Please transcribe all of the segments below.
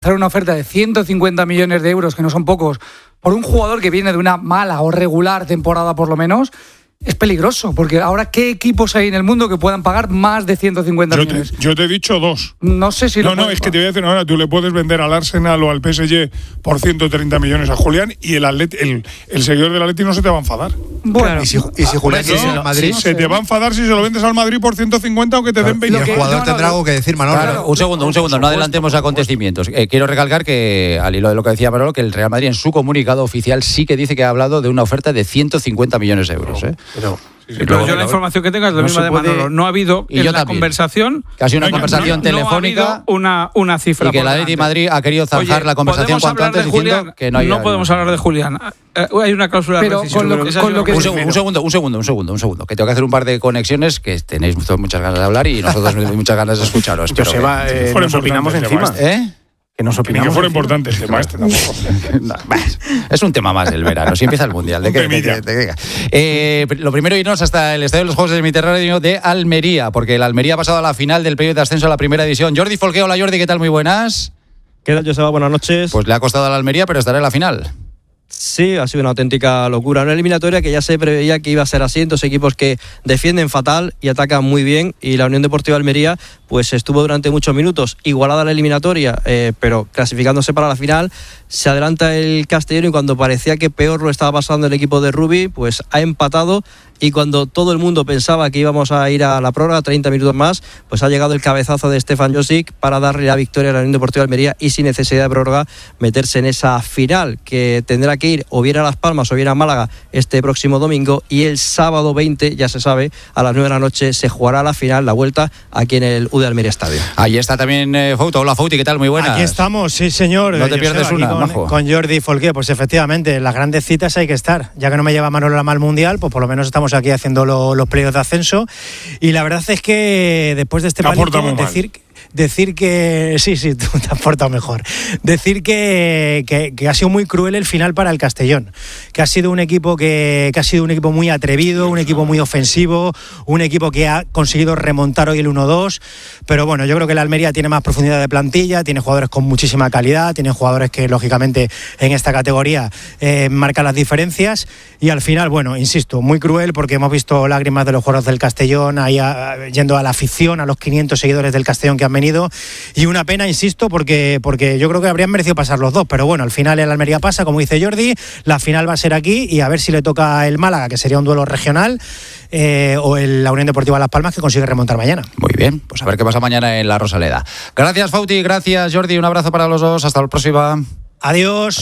lanzar una oferta de 150 millones de euros, que no son pocos, por un jugador que viene de una mala o regular temporada por lo menos, es peligroso, porque ahora ¿qué equipos hay en el mundo que puedan pagar más de 150 millones? Yo te he dicho 2. No sé si No, es que te voy a decir ahora, tú le puedes vender al Arsenal o al PSG por 130 millones a Julián y el seguidor del Atleti no se te va a enfadar. Bueno, y si Julián se va al Madrid, se te va a enfadar si se lo vendes al Madrid por 150 aunque te den 20. Y el jugador tendrá algo que decir, Manolo. Claro, un segundo, no adelantemos acontecimientos. Quiero recalcar que, al hilo de lo que decía Manolo, que el Real Madrid en su comunicado oficial sí que dice que ha hablado de una oferta de 150 millones de euros. Pero yo la información que tengo es la misma de Manolo. No ha habido en la conversación, casi una conversación telefónica, una cifra. Y que el Atleti de Madrid ha querido zanjar la conversación cuanto antes diciendo que no hay. No podemos hablar de Julián. Hay una cláusula de rescisión. Un segundo, que tengo que hacer un par de conexiones que tenéis muchas ganas de hablar y nosotros muchas ganas de escucharos. Nos opinamos encima. Que nos opinamos. Que fuera importante el tema tampoco. Es un tema más del verano. Si empieza el Mundial. Lo primero, irnos hasta el Estadio de los Juegos del Mediterráneo de Almería, porque el Almería ha pasado a la final del periodo de ascenso a la primera división. Jordi Folqué, hola Jordi, ¿qué tal? Muy buenas. ¿Qué tal, Joseba? Buenas noches. Pues le ha costado a la Almería, pero estará en la final. Sí, ha sido una auténtica locura. Una eliminatoria que ya se preveía que iba a ser así, dos equipos que defienden fatal y atacan muy bien, y la Unión Deportiva Almería pues estuvo durante muchos minutos igualada a la eliminatoria, pero clasificándose para la final. Se adelanta el Castellón y cuando parecía que peor lo estaba pasando el equipo de Rubi, pues ha empatado, y cuando todo el mundo pensaba que íbamos a ir a la prórroga, 30 minutos más, pues ha llegado el cabezazo de Stefan Josic para darle la victoria a la Unión Deportiva Almería y sin necesidad de prórroga meterse en esa final, que tendrá que ir o bien a Las Palmas o bien a Málaga este próximo domingo, y el sábado 20, ya se sabe, a las 9 de la noche se jugará la final, la vuelta, aquí en el UD Almería Estadio. Ahí está también Fouto. Hola Fouti, ¿qué tal? Muy buenas. Aquí estamos, sí señor. No te pierdes una, majo. Con Jordi Folqué, pues efectivamente, en las grandes citas hay que estar. Ya que no me lleva Manolo mal Mundial, pues por lo menos estamos aquí haciendo los playoffs de ascenso. Y la verdad es que después de este palito, decir que sí, tú te has portado mejor. Decir que ha sido muy cruel el final para el Castellón, que ha sido un equipo que ha sido un equipo muy atrevido, un equipo muy ofensivo, un equipo que ha conseguido remontar hoy el 1-2, pero bueno, yo creo que la Almería tiene más profundidad de plantilla, tiene jugadores con muchísima calidad, tiene jugadores que lógicamente en esta categoría marcan las diferencias, y al final, bueno, insisto, muy cruel porque hemos visto lágrimas de los jugadores del Castellón ahí yendo a la afición, a los 500 seguidores del Castellón que han venido, y una pena, insisto, porque yo creo que habrían merecido pasar los dos, pero bueno, al final el Almería pasa, como dice Jordi, la final va a ser aquí, y a ver si le toca el Málaga, que sería un duelo regional, o la Unión Deportiva Las Palmas, que consigue remontar mañana. Muy bien, pues a ver qué pasa mañana en la Rosaleda. Gracias Fouti, gracias Jordi, un abrazo para los dos, hasta la próxima. Adiós.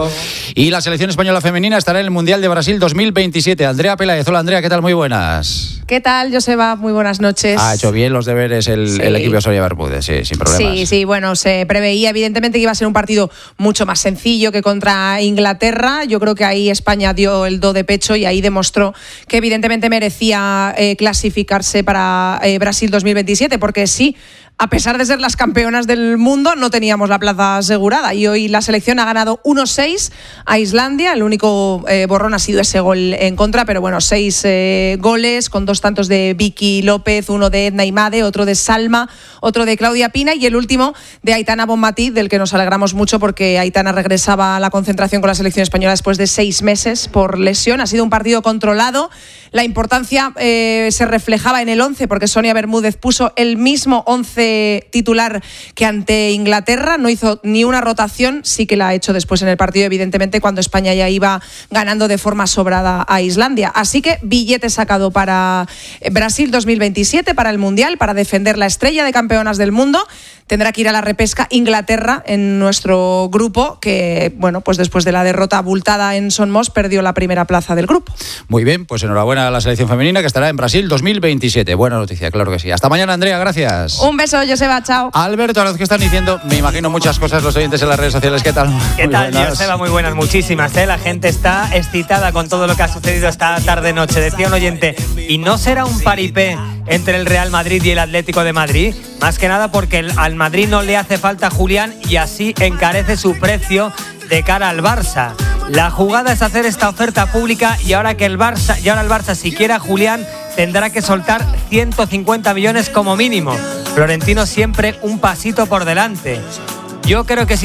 Y la selección española femenina estará en el Mundial de Brasil 2027. Andrea Peláez. Hola Andrea, ¿qué tal? Muy buenas. ¿Qué tal, Joseba? Muy buenas noches. Ha hecho bien los deberes el equipo de Sonia Bermúdez, sí, sin problemas. Sí, bueno, se preveía evidentemente que iba a ser un partido mucho más sencillo que contra Inglaterra. Yo creo que ahí España dio el do de pecho y ahí demostró que evidentemente merecía clasificarse para Brasil 2027, porque sí, a pesar de ser las campeonas del mundo, no teníamos la plaza asegurada, y hoy la selección ha ganado 1-6 a Islandia. El único borrón ha sido ese gol en contra, pero bueno, 6 goles con 2 tantos de Vicky López, uno de Edna Imade, otro de Salma, otro de Claudia Pina y el último de Aitana Bonmatí, del que nos alegramos mucho porque Aitana regresaba a la concentración con la selección española después de 6 meses por lesión. Ha sido un partido controlado. La importancia se reflejaba en el 11, porque Sonia Bermúdez puso el mismo 11 titular que ante Inglaterra, no hizo ni una rotación, sí que la ha hecho después en el partido, evidentemente, cuando España ya iba ganando de forma sobrada a Islandia. Así que billete sacado para Brasil 2027, para el Mundial, para defender la estrella de campeonas del mundo. Tendrá que ir a la repesca Inglaterra en nuestro grupo, que, bueno, pues después de la derrota abultada en Son Moss, perdió la primera plaza del grupo. Muy bien, pues enhorabuena a la selección femenina, que estará en Brasil 2027. Buena noticia, claro que sí. Hasta mañana, Andrea, gracias. Un beso, Joseba, chao. Alberto, a los que están diciendo, me imagino muchas cosas los oyentes en las redes sociales. ¿Qué tal? ¿Qué tal, Joseba? Muy buenas, muchísimas. La gente está excitada con todo lo que ha sucedido esta tarde-noche. Decía un oyente, ¿y no será un paripé entre el Real Madrid y el Atlético de Madrid? Más que nada porque al Madrid no le hace falta Julián y así encarece su precio de cara al Barça. La jugada es hacer esta oferta pública y ahora el Barça, si quiere a Julián, tendrá que soltar 150 millones como mínimo. Florentino siempre un pasito por delante. Yo creo que si